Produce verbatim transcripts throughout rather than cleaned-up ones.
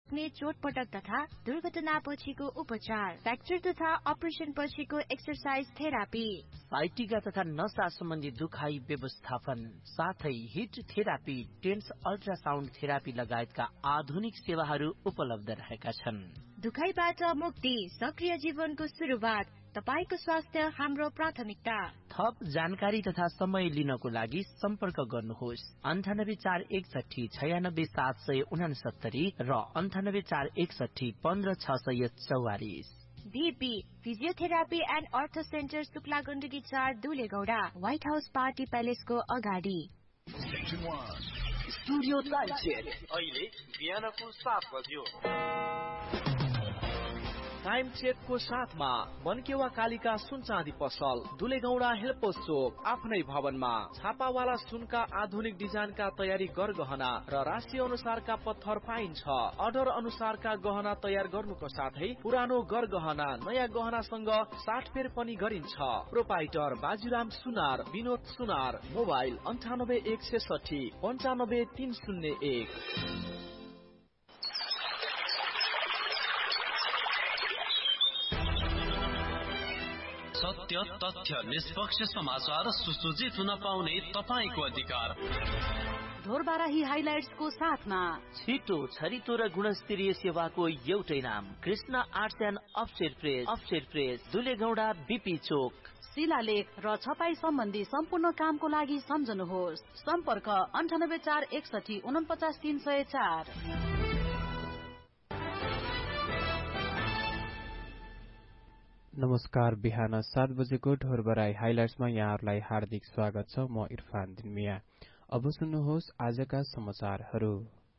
रोक्ने चोटपटक तथा दुर्घटनापछिको उपचार, फ्र्याक्चर तथा अपरेसन पछिको एक्सरसाइज थेरापी, साइटिका तथा नसा सम्बन्धी दुखाइ व्यवस्थापन, साथै hit therapy, tense ultrasound therapy लगायतका आधुनिक सेवाहरू उपलब्ध रहेका छन्। दुखाइबाट मुक्ति, सक्रिय जीवनको सुरुवात, तपाईको स्वास्थ्य हाम्रो प्राथमिकता। थप जानकारी तथा समय लिनको लागि सम्पर्क गर्नुहोस् अन्ठानब्बे चार एकसठी छयानब्बे सात सय उनासत्तरी र अन्ठानब्बे चार एकसठी पन्ध्र छ सय चौवालिस। BP physiotherapy and earth centre Shukla Gandaki चार दुलेगौडा, व्हाइट हाउस पार्टी प्यालेसको अगाडि। स्टुडियो टाइम चेक अहिले बिहानको सात बज्यो। टाइम चेकको साथमा बनकेवा कालिका सुन चाँदी पसल, दुलेगौडा हेल्पोस चोक, आफ्नै भवनमा छापावाला सुनका आधुनिक डिजाइनका तयारी गरगहना र राशि अनुसारका पत्थर पाइन्छ। अर्डर अनुसारका गहना तयार गर्नुको साथै पुरानो गरगहना नयाँ गहनासँग साटफेर पनि गरिन्छ। प्रोपाइटर बाजुराम सुनार, विनोद सुनार, मोबाइल अन्ठानब्बे एक सैसठी पन्चानब्बे तीन शून्य एक। सत्य, तथ्य, निष्पक्ष समाचार, सुसज्जित हुन पाउने तपाईको अधिकार। ढोरबाराही हाइलाइट्सको साथमा छिटो, छरितो र गुणस्तरीय सेवाको एउटै नाम, Krishna arts and offset press, offset press, दुलेगौडा BP चोक। शिलालेख र छपाई सम्बन्धी सम्पूर्ण कामको लागि सम्झनुहोस् सम्पर्क अन्ठानब्बे चार एकसठी उनपचास तीन सय चार। नमस्कार, बिहान सात बजेको ढोरबराई हाइलाइट्समा यहाँहरूलाई हार्दिक स्वागत छ। म इरफान दिनमिया। अब सुन्नुहोस् आजका समाचारहरू।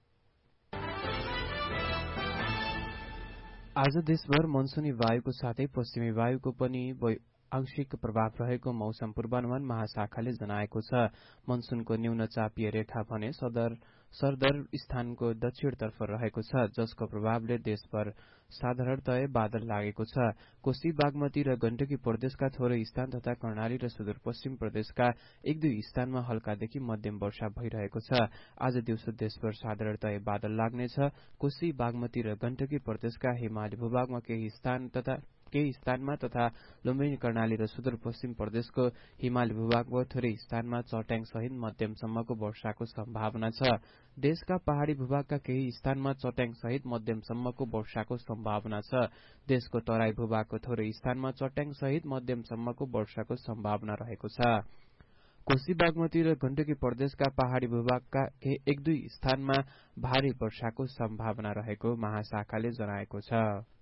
आज देशभर मनसुनी वायुको साथै पश्चिमी वायुको पनि आंशिक प्रभाव रहेको मौसम पूर्वानुमान महाशाखाले जनाएको छ। मनसुनको न्यून चापीय रेखा भने सदर सरदर स्थानको दक्षिणतर्फ रहेको छ, जसको प्रभावले देशभर साधारणतय बादल लागेको छ। कोशी, बागमती र गण्डकी प्रदेशका थोरै स्थान तथा कर्णाली र सुदूरपश्चिम प्रदेशका एक दुई स्थानमा हल्कादेखि मध्यम वर्षा भइरहेको छ। आज दिउँसो देशभर साधारणतय बादल लाग्नेछ। कोशी, बागमती र गण्डकी प्रदेशका हिमाली भूभागमा केही स्थान तथा केही स्थानमा तथा लुम्बिनी, कर्णाली र सुदूरपश्चिम प्रदेशको हिमाली भूभागको थोरै स्थानमा चट्याङ सहित मध्यमसम्मको वर्षाको सम्भावना छ। देशका पहाड़ी भूभागका केही स्थानमा चट्याङ सहित मध्यमसम्मको वर्षाको सम्भावना छ। देशको तराई भूभागको थोरै स्थानमा चट्याङ सहित मध्यमसम्मको वर्षाको सम्भावना रहेको छ। कोशी, बागमती र गण्डकी प्रदेशका पहाड़ी भूभागका एक दुई स्थानमा भारी वर्षाको सम्भावना रहेको महाशाखाले जनाएको छ।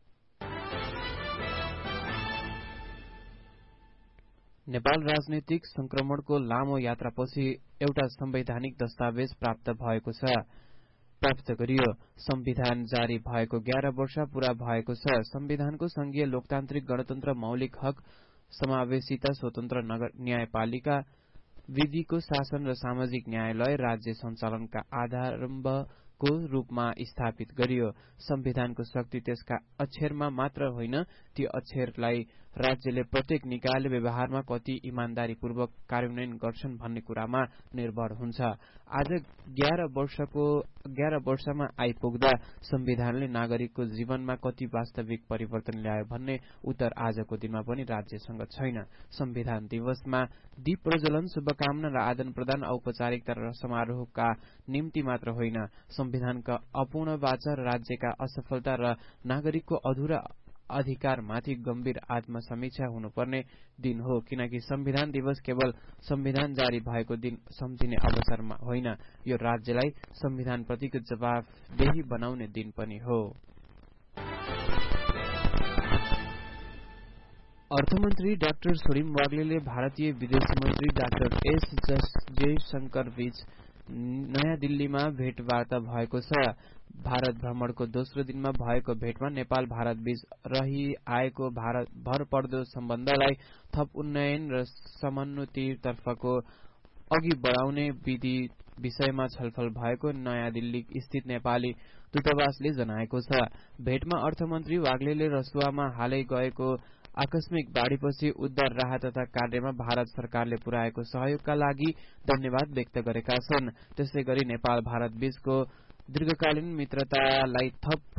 नेपाल राजनैतिक संक्रमणको लामो यात्रापछि एउटा संवैधानिक दस्तावेज प्राप्त भएको छ प्राप्त गरियो। संविधान जारी भएको एघार वर्ष पूरा भएको छ। संविधानको संघीय लोकतान्त्रिक गणतन्त्र, मौलिक हक, समावेशिता, स्वतन्त्र न्यायपालिका, विधिको शासन र सामाजिक न्यायालय राज्य सञ्चालनका आधारम्भको रूपमा स्थापित गरियो। संविधानको शक्ति त्यसका अक्षरमा मात्र होइन, ती अक्षरलाई राज्यले प्रत्येक निकायले व्यवहारमा कति इमानदारीपूर्वक कार्यान्वयन गर्छन् भन्ने कुरामा निर्भर हुन्छ। आज एघार वर्षको एघार वर्षमा आइपुग्दा संविधानले नागरिकको जीवनमा कति वास्तविक परिवर्तन ल्यायो भन्ने उत्तर आजको दिनमा पनि राज्यसँग छैन। संविधान दिवसमा दीप प्रज्वलन, शुभकामना र आदान प्रदान औपचारिकता र समारोहका निम्ति मात्र होइन, संविधानका अपूर्ण वाचा, राज्यका असफलता र नागरिकको अधूरा अधिकारमाथि गम्भीर आत्मसमीक्षा हुनुपर्ने दिन हो। किनकि संविधान दिवस केवल संविधान जारी भएको दिन सम्झिने अवसरमा होइन, यो राज्यलाई संविधानप्रतिको जवाफदेही बनाउने दिन पनि हो। अर्थमन्त्री डाक्टर सोरिम वाग्लेले भारतीय विदेश मन्त्री डाक्टर एस जयशंकर बीच नयाँ दिल्लीमा भेटवार्ता भएको छ। भारत भ्रमणको दोस्रो दिनमा भएको भेटमा नेपाल भारत बीच रही आएको भारत भरपर्दो सम्बन्धलाई थप उन्नयन र समन्वयतर्फको अघि बढाउने विधि विषयमा छलफल भएको नयाँ दिल्ली स्थित नेपाली दूतावासले जनाएको छ। भेटमा अर्थमन्त्री वाग्लेले रसुवामा हालै गएको आकस्मिक बाढ़ीपछि उद्धार राहत तथा कार्यमा भारत सरकारले पुर्याएको सहयोगका लागि धन्यवाद व्यक्त गरेका छन्। त्यसैगरी नेपाल भारत बीचको दीर्घकालीन मित्रतालाई थप